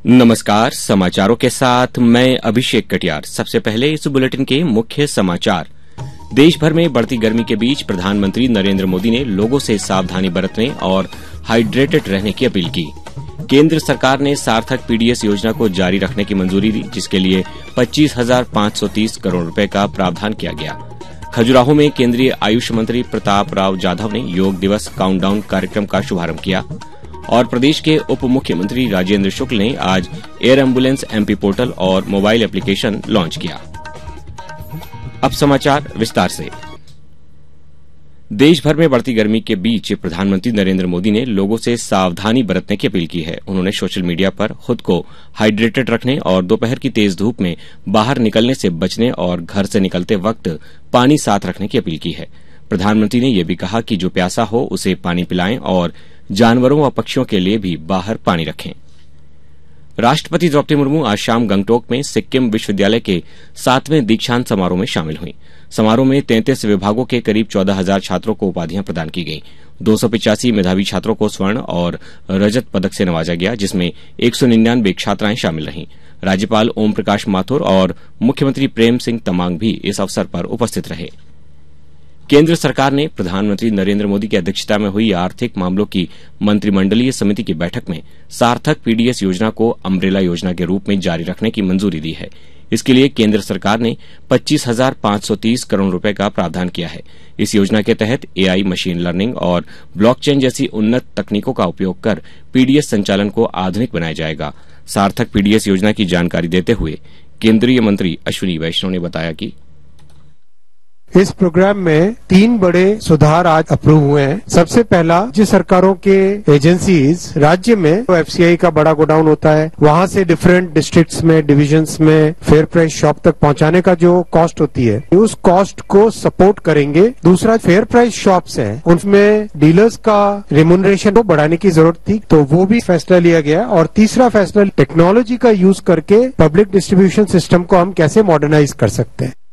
नमस्कार, समाचारों के साथ मैं अभिषेक कटियार। सबसे पहले इस बुलेटिन के मुख्य समाचार। देश भर में बढ़ती गर्मी के बीच प्रधानमंत्री नरेंद्र मोदी ने लोगों से सावधानी बरतने और हाइड्रेटेड रहने की अपील की। केंद्र सरकार ने सार्थक पीडीएस योजना को जारी रखने की मंजूरी दी, जिसके लिए 25,530 करोड़ रुपए का प्रावधान किया गया। खजुराहो में केंद्रीय आयुष मंत्री प्रताप राव जाधव ने योग दिवस काउंटडाउन कार्यक्रम का शुभारंभ किया और प्रदेश के उप मुख्यमंत्री राजेंद्र शुक्ल ने आज एयर एम्बुलेंस एमपी पोर्टल और मोबाइल एप्लीकेशन लॉन्च किया। अब समाचार विस्तार से। देश भर में बढ़ती गर्मी के बीच प्रधानमंत्री नरेंद्र मोदी ने लोगों से सावधानी बरतने की अपील की है। उन्होंने सोशल मीडिया पर खुद को हाइड्रेटेड रखने और दोपहर की तेज धूप में बाहर निकलने से बचने और घर से निकलते वक्त पानी साथ रखने की अपील की है। प्रधानमंत्री ने यह भी कहा कि जो प्यासा हो उसे पानी पिलाएं और जानवरों व पक्षियों के लिए भी बाहर पानी रखें। राष्ट्रपति द्रौपदी मुर्मू आज शाम गंगटोक में सिक्किम विश्वविद्यालय के 7वें दीक्षांत समारोह में शामिल हुई। समारोह में 33 विभागों के करीब 14,000 छात्रों को उपाधियां प्रदान की गईं। 285 मेधावी छात्रों को स्वर्ण और रजत पदक से नवाजा गया, जिसमें 199 छात्राएं शामिल रहीं। राज्यपाल ओम प्रकाश माथुर और मुख्यमंत्री प्रेम सिंह तमांग भी इस अवसर पर उपस्थित रहे। केंद्र सरकार ने प्रधानमंत्री नरेंद्र मोदी की अध्यक्षता में हुई आर्थिक मामलों की मंत्रिमंडलीय समिति की बैठक में सार्थक पीडीएस योजना को अम्ब्रेला योजना के रूप में जारी रखने की मंजूरी दी है। इसके लिए केंद्र सरकार ने 25,530 करोड़ रुपए का प्रावधान किया है। इस योजना के तहत एआई, मशीन लर्निंग और ब्लॉकचेन जैसी उन्नत तकनीकों का उपयोग कर पीडीएस संचालन को आधुनिक बनाया जाएगा। सार्थक पीडीएस योजना की जानकारी देते हुए केंद्रीय मंत्री अश्विनी वैष्णव ने बताया कि इस प्रोग्राम में 3 बड़े सुधार आज अप्रूव हुए हैं। सबसे पहला, राज्य सरकारों के एजेंसीज राज्य में तो एफसीआई का बड़ा गोडाउन होता है, वहां से डिफरेंट डिस्ट्रिक्ट्स में, डिविजन्स में फेयर प्राइस शॉप तक पहुंचाने का जो कॉस्ट होती है, उस कॉस्ट को सपोर्ट करेंगे। दूसरा, फेयर प्राइस शॉप्स हैं, उनमें डीलर्स का रेम्यूनरेशन को बढ़ाने की जरूरत थी, तो वो भी फैसला लिया गया। और तीसरा फैसला, टेक्नोलॉजी का यूज करके पब्लिक डिस्ट्रीब्यूशन सिस्टम को हम कैसे मॉडर्नाइज कर सकते हैं।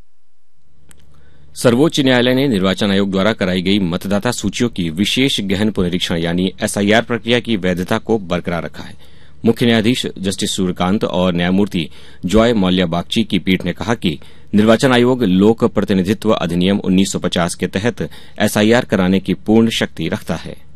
सर्वोच्च न्यायालय ने निर्वाचन आयोग द्वारा कराई गई मतदाता सूचियों की विशेष गहन पुनरीक्षण यानी एसआईआर प्रक्रिया की वैधता को बरकरार रखा है। मुख्य न्यायाधीश जस्टिस सूर्यकांत और न्यायमूर्ति जॉय मौल्या बागची की पीठ ने कहा कि निर्वाचन आयोग लोक प्रतिनिधित्व अधिनियम 1950 के तहत एसआईआर कराने की पूर्ण शक्ति रखता है।